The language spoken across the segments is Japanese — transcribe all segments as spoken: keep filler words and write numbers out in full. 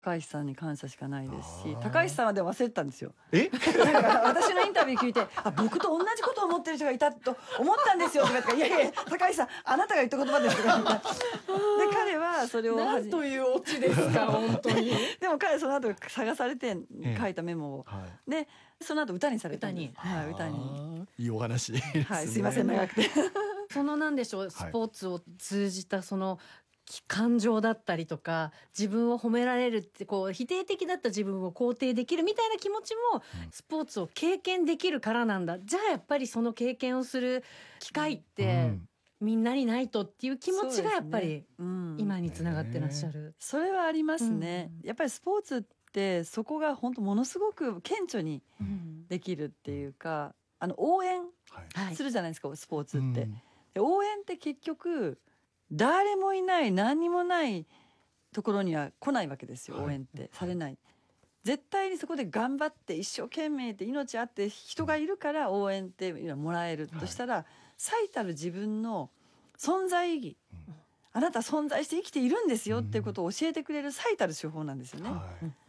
高橋さんに感謝しかないですし、高橋さんはでも忘れてたんですよ。 えなんか私のインタビュー聞いて、あ、僕と同じことを思ってる人がいたと思ったんですよとか言って、いやいや高橋さんあなたが言った言葉ですとか言ってで彼はそれをなんというオチですか本当に。 でも彼その後探されて書いたメモを、 はい、 でその後歌にされたんです。 歌に、 はい、歌にいいお話ですね。 はい、すいません長くてそのなんでしょう、スポーツを通じたその感情だったりとか、自分を褒められるってこう否定的だった自分を肯定できるみたいな気持ちも、スポーツを経験できるからなんだ、じゃあやっぱりその経験をする機会って、うん、みんなにないとっていう気持ちがやっぱり今につながってらっしゃる。 それはありますね、うん、やっぱりスポーツってそこが本当ものすごく顕著にできるっていうか、あの応援するじゃないですか、はい、スポーツって、うん、で応援って結局誰もいない何にもないところには来ないわけですよ、応援ってされない、はい、絶対にそこで頑張って一生懸命って命あって人がいるから応援っていうのはもらえる、はい、としたら最たる自分の存在意義、うん、あなた存在して生きているんですよっていうことを教えてくれる最たる手法なんですよね、はい、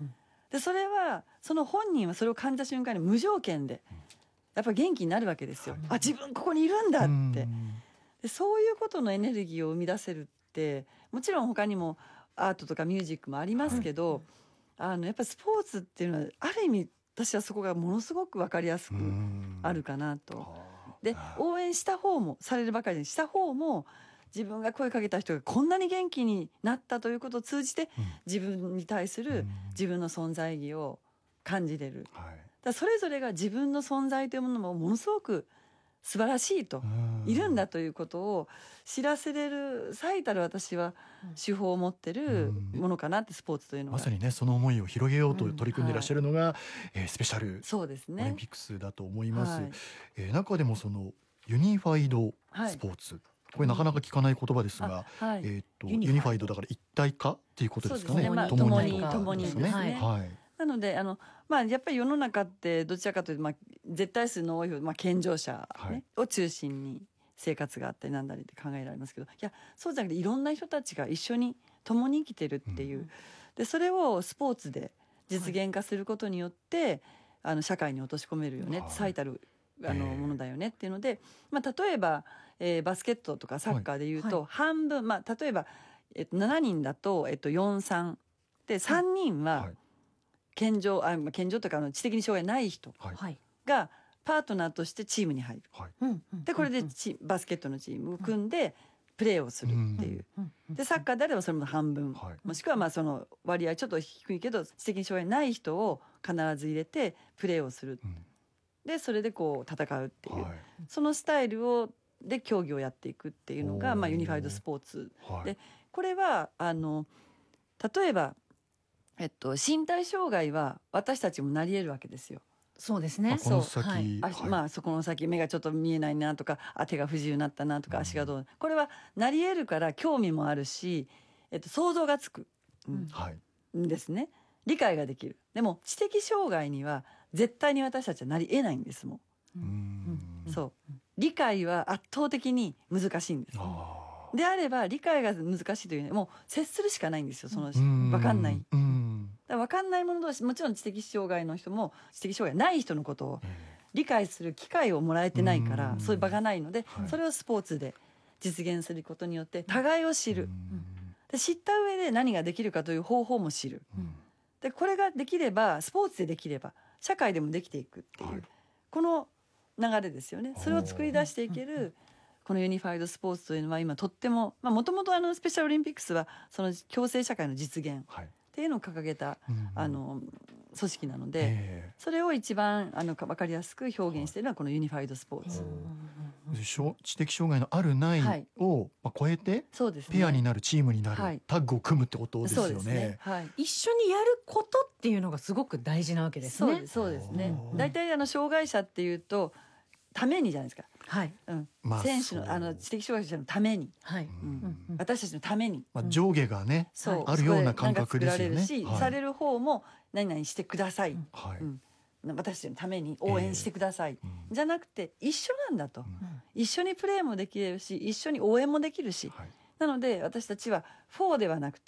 でそれはその本人はそれを感じた瞬間に無条件でやっぱり元気になるわけですよ、はい、あ自分ここにいるんだって、でそういうことのエネルギーを生み出せるってもちろん他にもアートとかミュージックもありますけど、はい、あのやっぱりスポーツっていうのはある意味私はそこがものすごく分かりやすくあるかなと。で応援した方もされるばかりにした方も自分が声かけた人がこんなに元気になったということを通じて、うん、自分に対する自分の存在意義を感じれる、はい、だそれぞれが自分の存在というものもものすごく素晴らしいといるんだということを知らせれる最たる私は手法を持ってるものかなって、スポーツというのはまさにねその思いを広げようと取り組んでいらっしゃるのが、うんはいえー、スペシャルそうですねオリンピックスだと思います、はいえー、中でもそのユニファイドスポーツ、はい、これなかなか聞かない言葉ですが、うんはいえー、とユニファイドだから一体化っていうことですかね。 そうですね、まあ、共に共にですね、はいはいなのであの、まあ、やっぱり世の中ってどちらかというと、まあ、絶対数の多い、まあ、健常者、ねはい、を中心に生活があったりなんだりって考えられますけど、いやそうじゃなくていろんな人たちが一緒に共に生きてるっていう、うん、でそれをスポーツで実現化することによって、はい、あの社会に落とし込めるよね、はい、最たるあのものだよねっていうので、まあ、例えば、えー、バスケットとかサッカーでいうと、はい、半分、まあ、例えば、えっと、しちにんだと、えっと、よんさんでさんにんは、はい健常、あ健常というかあの知的に障害ない人がパートナーとしてチームに入る、はい、でこれでチバスケットのチームを組んでプレーをするっていう、でサッカーであればそれも半分、はい、もしくはまあその割合ちょっと低いけど知的に障害ない人を必ず入れてプレーをする、うん、でそれでこう戦うっていう、はい、そのスタイルをで競技をやっていくっていうのが、まあ、ユニファイドスポーツ、はい、でこれはあの例えばえっと、身体障害は私たちもなり得るわけですよ。 そうですね。 この先、 はいはい、まあそこの先目がちょっと見えないなとか、あ手が不自由になったなとか、足がどう、うん、これはなり得るから興味もあるし、えっと、想像がつく、うんはい、んですね。理解ができる。でも知的障害には絶対に私たちはなり得ないんですもん。うんうん、そう理解は圧倒的に難しいんです。であれば理解が難しいというね、もう接するしかないんですよ。その分かんない。うんだから分かんないもの同士、もちろん知的障害の人も知的障害ない人のことを理解する機会をもらえてないから、そういう場がないので、はい、それをスポーツで実現することによって互いを知る。で知った上で何ができるかという方法も知る。でこれができればスポーツでできれば社会でもできていくっていう、はい、この流れですよね。それを作り出していけるこのユニファイドスポーツというのは今とってももともとスペシャルオリンピックスはその共生社会の実現っていうのを掲げた、うん、あの組織なので、えー、それを一番あの分かりやすく表現しているのはこのユニファイドスポーツ、 知的障害のあるないを超えてペアになるチームになる、はい、タッグを組むってことですよね。そうですね、 はい、一緒にやることっていうのがすごく大事なわけですね。 そうですね。だいたいあの障害者っていうとためにじゃないですか。はいうんまあ、選手のあの知的障害者のために、はいうんうん、私たちのために、 まあ、上下がね、うん、あるような感覚ですよね。 そこでなんか作られるし、はい、される方も何々してください、はいうん、私たちのために応援してください、えー、じゃなくて一緒なんだと、うん、一緒にプレーもできるし一緒に応援もできるし、はい、なので私たちはフォーではなくて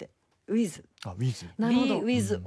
with あ with なるほど be with